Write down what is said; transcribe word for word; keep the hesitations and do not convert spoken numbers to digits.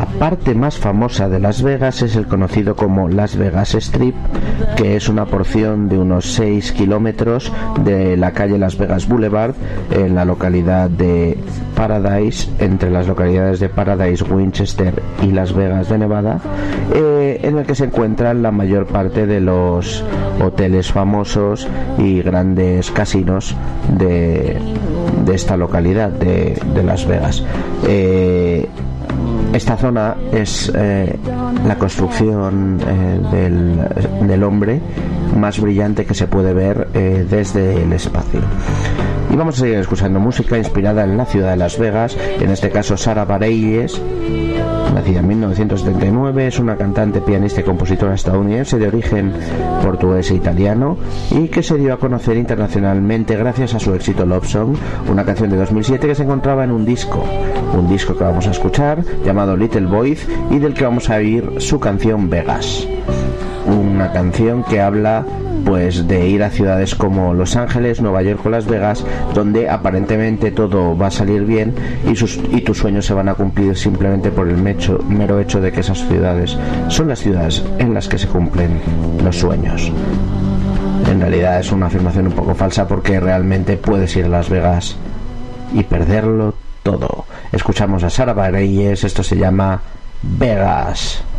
La parte más famosa de Las Vegas es el conocido como Las Vegas Strip, que es una porción de unos seis kilómetros de la calle Las Vegas Boulevard en la localidad de Paradise, entre las localidades de Paradise, Winchester y Las Vegas de Nevada, eh, en el que se encuentran la mayor parte de los hoteles famosos y grandes casinos de, de esta localidad de, de Las Vegas. Eh, Esta zona es eh, la construcción eh, del, del hombre más brillante que se puede ver eh, desde el espacio. Y vamos a seguir escuchando música inspirada en la ciudad de Las Vegas, en este caso Sara Bareilles, nacida en mil novecientos setenta y nueve, es una cantante, pianista y compositora estadounidense de origen portugués e italiano y que se dio a conocer internacionalmente gracias a su éxito Love Song, una canción de dos mil siete que se encontraba en un disco, un disco que vamos a escuchar llamado Little Boys y del que vamos a oír su canción Vegas, una canción que habla pues de ir a ciudades como Los Ángeles, Nueva York o Las Vegas, donde aparentemente todo va a salir bien y, sus, y tus sueños se van a cumplir simplemente por el mecho, mero hecho de que esas ciudades son las ciudades en las que se cumplen los sueños. En realidad es una afirmación un poco falsa, porque realmente puedes ir a Las Vegas y perderlo todo. Escuchamos a Sara Bareilles, esto se llama Vegas.